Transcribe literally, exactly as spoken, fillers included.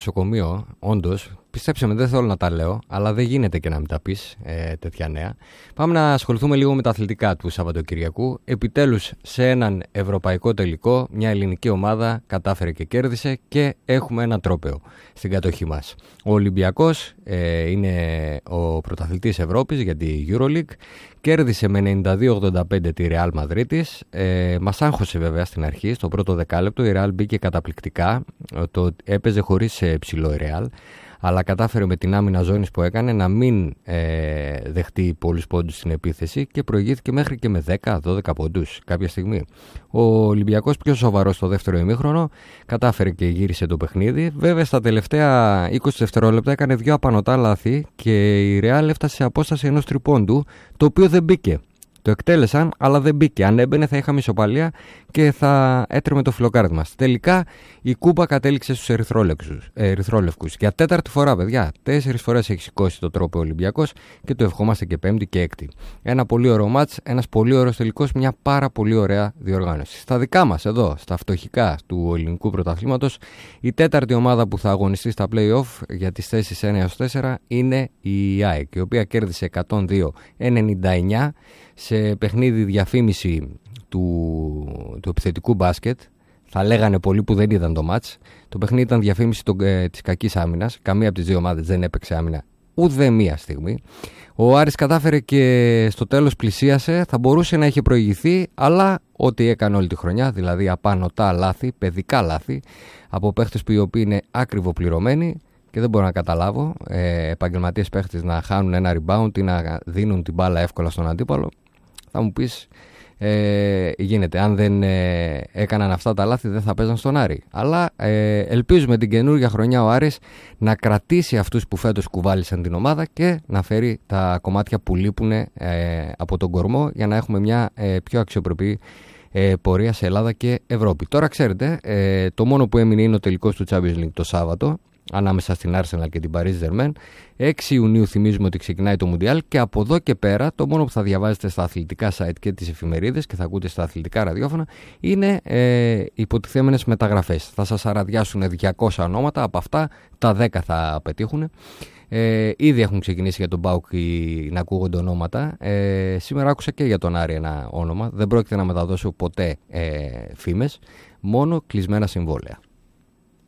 νοσοκομείο, όντως, πιστέψτε με, δεν θέλω να τα λέω, αλλά δεν γίνεται και να μην τα πεις ε, τέτοια νέα. Πάμε να ασχοληθούμε λίγο με τα αθλητικά του Σαββατοκυριακού. Επιτέλους, σε έναν ευρωπαϊκό τελικό, μια ελληνική ομάδα κατάφερε και κέρδισε και έχουμε ένα τρόπαιο στην κατοχή μας. Ο Ολυμπιακός ε, είναι ο πρωταθλητής Ευρώπης για τη EuroLeague. Κέρδισε με ενενήντα δύο ογδόντα πέντε τη Real Μαδρίτης. Ε, μας άγχωσε βέβαια στην αρχή, στο πρώτο δεκάλεπτο. Η Real μπήκε καταπληκτικά. Το έπαιζε χωρίς ε, ψηλό η Real. Αλλά κατάφερε με την άμυνα ζώνης που έκανε να μην ε, δεχτεί πολλούς πόντους στην επίθεση και προηγήθηκε μέχρι και με δέκα δώδεκα πόντους κάποια στιγμή. Ο Ολυμπιακός πιο σοβαρός στο δεύτερο ημίχρονο κατάφερε και γύρισε το παιχνίδι. Βέβαια στα τελευταία είκοσι δευτερόλεπτα έκανε δύο απανωτά λάθη και η Real έφτασε σε απόσταση ενός τριπόντου, το οποίο δεν μπήκε. Το εκτέλεσαν, αλλά δεν μπήκε. Αν έμπαινε, θα είχαμε ισοπαλία και θα έτρεμε το φιλοκάρδι μας. Τελικά η κούπα κατέληξε στους ερυθρόλευκους. Για τέταρτη φορά, παιδιά. Τέσσερις φορές έχει σηκώσει το τρόπο ο Ολυμπιακός και το ευχόμαστε και πέμπτη και έκτη. Ένα πολύ ωραίο μάτς, ένας πολύ ωραίος τελικός, μια πάρα πολύ ωραία διοργάνωση. Στα δικά μας, εδώ, στα φτωχικά του ελληνικού πρωταθλήματος, η τέταρτη ομάδα που θα αγωνιστεί στα play-off για τις θέσεις ένα έως τέσσερα είναι η ΑΕΚ, η οποία κέρδισε εκατόν δύο ενενήντα εννιά. Σε παιχνίδι διαφήμιση του, του επιθετικού μπάσκετ. Θα λέγανε πολλοί που δεν είδαν το μάτς. Το παιχνίδι ήταν διαφήμιση το, ε, της κακής άμυνας. Καμία από τις δύο ομάδες δεν έπαιξε άμυνα ούτε μία στιγμή. Ο Άρης κατάφερε και στο τέλος πλησίασε. Θα μπορούσε να είχε προηγηθεί, αλλά ό,τι έκανε όλη τη χρονιά, δηλαδή απανωτά λάθη, παιδικά λάθη, από παίχτες που οι οποίοι είναι ακριβοπληρωμένοι. Και δεν μπορώ να καταλάβω ε, επαγγελματίες παίχτες να χάνουν ένα rebound ή να δίνουν την μπάλα εύκολα στον αντίπαλο. Θα μου πεις, ε, γίνεται. Αν δεν ε, έκαναν αυτά τα λάθη, δεν θα παίζαν στον Άρη. Αλλά ε, ελπίζουμε την καινούργια χρονιά ο Άρης να κρατήσει αυτούς που φέτος κουβάλισαν την ομάδα και να φέρει τα κομμάτια που λείπουν ε, από τον κορμό για να έχουμε μια ε, πιο αξιοπρεπή ε, πορεία σε Ελλάδα και Ευρώπη. Τώρα ξέρετε, ε, το μόνο που έμεινε είναι ο τελικός του Champions League το Σάββατο, ανάμεσα στην Arsenal και την Paris Saint-Germain. έξι Ιουνίου θυμίζουμε ότι ξεκινάει το Μουντιάλ και από εδώ και πέρα το μόνο που θα διαβάζετε στα αθλητικά site και τις εφημερίδες και θα ακούτε στα αθλητικά ραδιόφωνα είναι ε, υποτιθέμενες μεταγραφές. Θα σας αραδιάσουν διακόσια ονόματα, από αυτά τα δέκα θα πετύχουν. Ε, ήδη έχουν ξεκινήσει για τον ΠΑΟΚ να ακούγονται ονόματα. Ε, σήμερα άκουσα και για τον Άρη ένα όνομα. Δεν πρόκειται να μεταδώσω ποτέ ε, φήμες, μόνο κλεισμένα συμβόλαια.